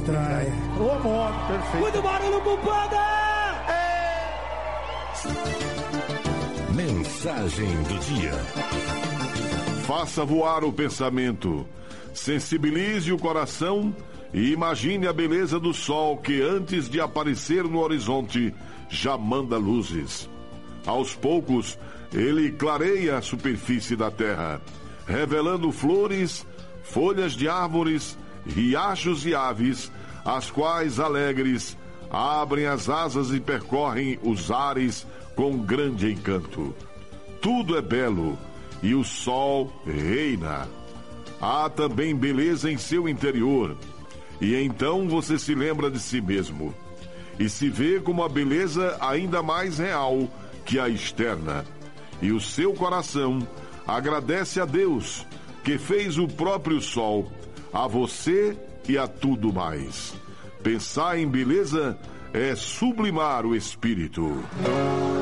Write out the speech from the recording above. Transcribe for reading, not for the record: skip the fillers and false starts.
trai. Ô, moto, perfeito. Muito barulho pro Panda! Mensagem do dia. Faça voar o pensamento, sensibilize o coração e imagine a beleza do sol que, antes de aparecer no horizonte, já manda luzes. Aos poucos, ele clareia a superfície da terra, revelando flores, folhas de árvores, riachos e aves, as quais, alegres, abrem as asas e percorrem os ares com grande encanto. Tudo é belo e o sol reina. Há também beleza em seu interior, e então você se lembra de si mesmo e se vê como a beleza ainda mais real que a externa. E o seu coração agradece a Deus, que fez o próprio sol, a você e a tudo mais. Pensar em beleza é sublimar o espírito.